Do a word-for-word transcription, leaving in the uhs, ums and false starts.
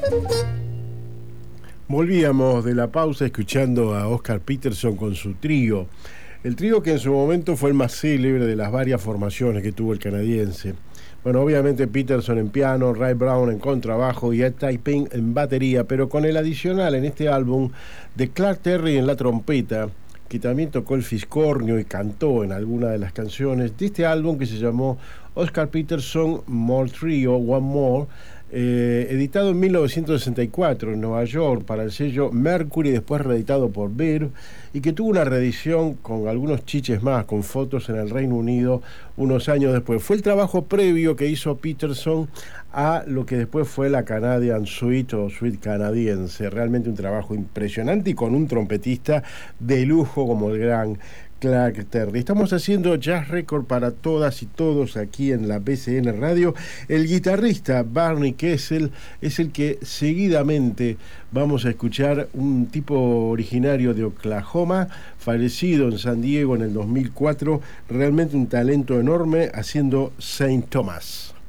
Volvíamos de la pausa escuchando a Oscar Peterson con su trío. El trío que en su momento fue el más célebre de las varias formaciones que tuvo el canadiense. Bueno, obviamente Peterson en piano, Ray Brown en contrabajo y Ed Taiping en batería, pero con el adicional en este álbum de Clark Terry en la trompeta, que también tocó el fiscornio y cantó en alguna de las canciones de este álbum que se llamó Oscar Peterson More Trio, One More, eh, editado en mil novecientos sesenta y cuatro en Nueva York para el sello Mercury, después reeditado por Verve, y que tuvo una reedición con algunos chiches más, con fotos en el Reino Unido unos años después. Fue el trabajo previo que hizo Peterson a lo que después fue la Canadian Suite o Suite canadiense. Realmente un trabajo impresionante y con un trompetista de lujo como el gran Clark Terry. Estamos haciendo Jazz Record para todas y todos aquí en la B C N Radio. El guitarrista Barney Kessel es el que seguidamente vamos a escuchar, un tipo originario de Oklahoma, fallecido en San Diego en el dos mil cuatro, realmente un talento enorme haciendo Saint Thomas.